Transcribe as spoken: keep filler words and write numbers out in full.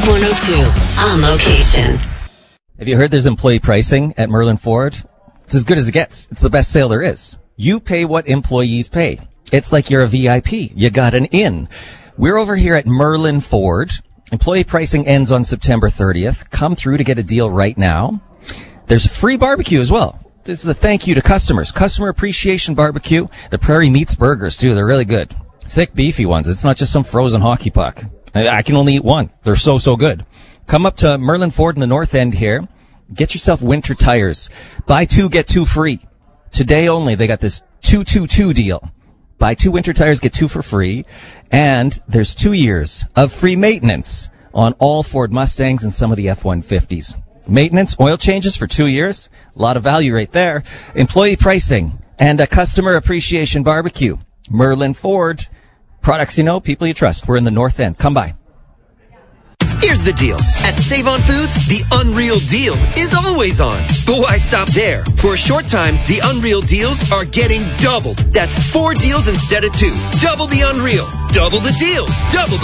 one oh two, on location. Have you heard there's employee pricing at Merlin Ford? It's as good as it gets. It's the best sale there is. You pay what employees pay. It's like you're a V I P. You got an in. We're over here at Merlin Ford. Employee pricing ends on September thirtieth. Come through to get a deal right now. There's a free barbecue as well. This is a thank you to customers. Customer Appreciation Barbecue. The Prairie Meats Burgers, too. They're really good. Thick, beefy ones. It's not just some frozen hockey puck. I can only eat one. They're so, so good. Come up to Merlin Ford in the north end here. Get yourself winter tires. Buy two, get two free. Today only, they got this two two two deal. Buy two winter tires, get two for free. And there's two years of free maintenance on all Ford Mustangs and some of the F one fifties. Maintenance, oil changes for two years. A lot of value right there. Employee pricing and a customer appreciation barbecue. Merlin Ford. Products you know, people you trust. We're in the north end. Come by. Here's the deal. At Save On Foods, the Unreal Deal is always on. But why stop there? For a short time, the Unreal Deals are getting doubled. That's four deals instead of two. Double the Unreal. Double the deals. Double the